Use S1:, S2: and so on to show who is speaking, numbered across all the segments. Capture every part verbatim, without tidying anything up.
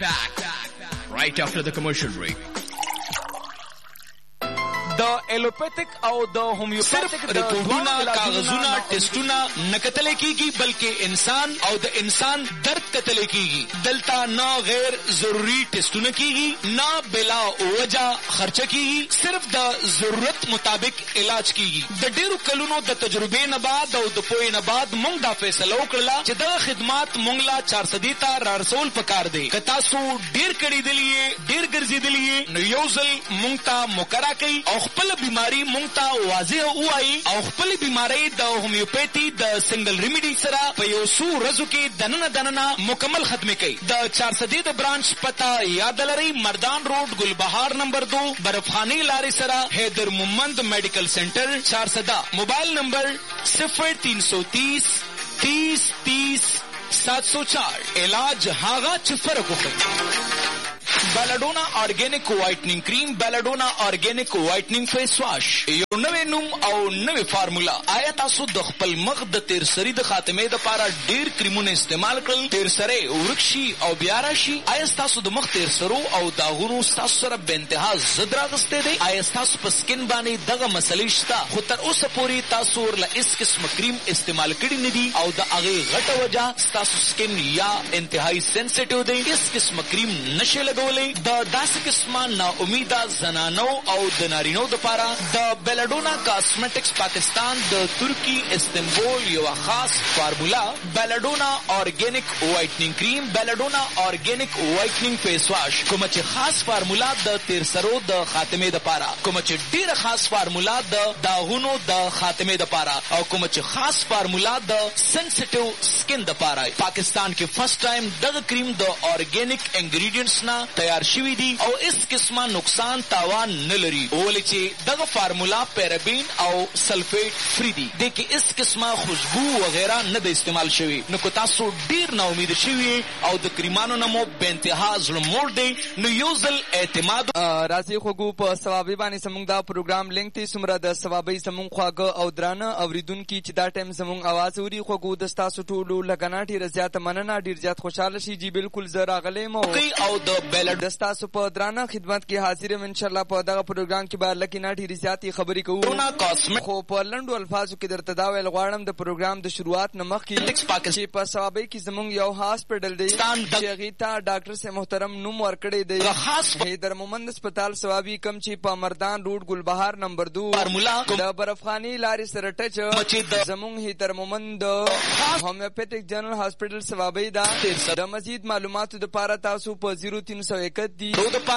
S1: Right after the commercial break.
S2: د ایلوپیتک او د هومیوپیتک د
S3: ریپورټونه کاغذونه ټیسټونه نه کتل کیږي بلکې انسان او د انسان درد کتل کیږي. دلته نه غیر ضروری ټیسټونه کیږي نه بلا وجہ خرچه کیږي، صرف د ضرورت مطابق علاج کیږي. د ډیرو کلونو د تجربې نه بعد او د پوهې نه بعد موږ دا فیصله وکړه چې دا خدمات موږ لا چار سدې ته را رسول پکار دی. که تاسو ډیر کړیدلی ډیر ګرځیدلی نو یو ځل موږ ته مقرره کړئ او خپل بیماری مونږ ته واضح ووایي او خپل بیماری د هومیوپیتي د سنگل ریمیډي سره په یو څو ورځو کې دننه دننه مکمل ختمه کوي. د چار سدې د برانچ پته یاد لرئ، مردان روډ ګلبهار نمبر دو برفخانی لارې سره حیدر مومند میډیکل سینټر چار سدا. موبایل نمبر صفر تین سو تیس تیس تیس سات سو چار. علاج هاغه چې فرق وکړي. بیلاډونا آرګینک وایټنینګ کریم، بیلاډونا آرګینک وایټنینګ فیس واش، یو نوې نوم او نوې فارمولا. آیا تاسو د خپل مخ د تیر سری د خاتمې لپاره ډیر کریمونه استعمال کړل، تیر سری ورک شي او بیا راشي؟ آیا تاسو د مخ تیر سرو او داغونو تاسو سره به انتها زد راغستې دی؟ آیا تاسو په سکین باندې دغه مسلې شته خو تر اوسه پورې تاسو ورله هیڅ قسم کریم استعمال کړی نه دی او د هغې غټه وجه تاسو سکین یا انتهایی سنسیټیو دی، هیڅ قسم کریم نشئ لګولی؟ د داسې قسمه نا امیده زنانو او د نارینو دپاره د بیلاډونا کاسمیټکس پاکستان د ترکی استنبول یوه خاص فارمولا بیلاډونا آرګینک وایټنینګ کریم، بیلاډونا آرګینک وایټنینګ فیس واش، کومه چې خاص فارمولا د تیر سرو د خاتمې دپاره، کومه چې ډیره خاص فارمولا د داغونو د خاتمې دپاره او کومه چې خاص فارمولا د سنسیټیو سکین دپاره. پاکستان کې فرست ټایم دغه کریم د آرګینک انګریډینټس نه تیار شوی دی او اس قسمه نقصان تاوان نه لري، ولې چې دغه فارمولا پیرابین او سلفیټ فری دی. د کې اس قسمه خوشبو وغیرہ نه د استعمال شوی. نو که تاسو ډیر نا امید شوی او د کریمانو نه مو به انتها زړه موړ دی نو یو ځل اعتماد
S2: راځي خوږو په ثوابي باندې زموږ دا پروګرام لینک ته څومره د ثوابي زموږ خواږه او درانه اوریدونکي چې دا ټایم زموږ اواز اوري خوږو د ستاسو ټولو لګنا ډېره زیاته مننه، ډېر زیات خوشحاله شي. جی بالکل زه راغلی یم
S3: او د بیلاډ
S2: د ستاسو په درانه خدمت کې حاضر یم انشاءالله. په دغه پروګرام کې به لکه نه ډېرې زیاتې خبرې کوو خو په لنډو الفاظو کې درته دا ویل غواړم د پروګرام د شروعات نه مخکې چې په ثوابۍ کې زموږ یو هاسپټل دی چې هغې ته ډاکټر صاحب محترم نوم ورکړی دی حیدر مومند هسپتال ثوابي، کوم چې په مردان روډ ګلبهار نمبر دو د برفخاني لارې سره ټچ زموږ حیدر مومند هومیوپیتک جنرل هاسپټل ثوابۍ ده. د مزید معلوماتو دپاره تاسو په زیرو تین سو اکت دی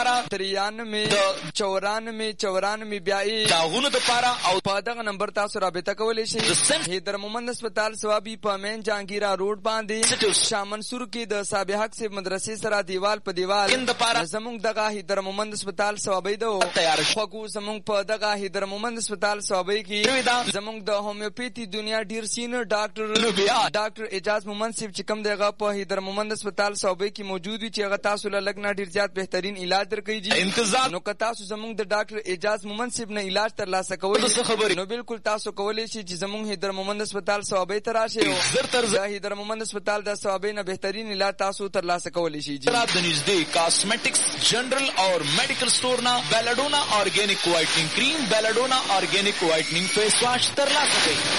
S2: تریانوے چورانوے چورانوے بیائی
S3: داغونو دپاره او
S2: په دغه نمبر تاسو رابطه کولی شئ. حیدر مومند هسپتال ثوابي په مین جهانګیرا روډ باندې شاه منصور کې د صاحب حق صاحب مدرسې سره دیوال په دیوال زموږ دغه حیدر مومند هسپتال ثوابۍ ده. خوږو زموږ په دغه حیدر مومند هسپتال ثوابۍ کې زموږ د هومیوپیتي دنیا ډیر سینر ډاکټر ډاکټر اعجاز مومند صاحب چې کوم دی هغه په حیدر مومند هسپتال ثوابۍ کې موجود وي چې هغه تاسو له لږ نه ډیر زیات بهترین علاج درکوي. انتظار نو که تاسو زموږ د ډاکټر اعجاز مومند صاحب نه علاج ترلاسه کوئ نو بالکل تاسو کولی شئ چې زموږ حیدر مومند هسپتال ثوابۍ ته راشئ او د حیدر مومند هسپتال د ثوابۍ نه بهترین علاج تاسو ترلاسه کولی شئ.
S3: د نږدې کاسمیټکس جنرل اور میډیکل سٹور نه بیلاډونا آرګینک وایټنینګ کریم، بیلاډونا آرګینک وایټنینګ فیس واش ترلاسه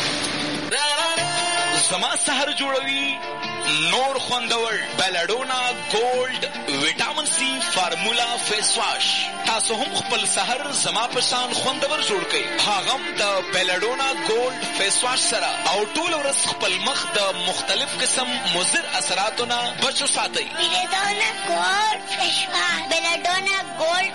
S3: کړئ. زما سحر جوړوي نور خوندور بیلاډونا ګولډ ویټامین سی فارمولا فیس واش. تاسو هم خپل سحر زما په شان خوندور جوړ کړئ، هغه د بیلاډونا ګولډ فیس واش سره او ټول ورځ خپل مخ د مختلف قسم مضر اثراتو نه بچ وساتئ.
S4: بیلاډونا ګولډ فیس واش، بیلاډونا ګولډ